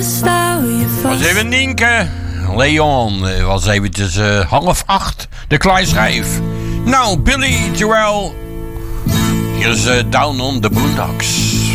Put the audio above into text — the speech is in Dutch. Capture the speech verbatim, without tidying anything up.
Was even Nienke. Leon was eventjes uh, half acht. De kleinschijf. Nou, Billy Joel. Hier is uh, Down on the Boondocks.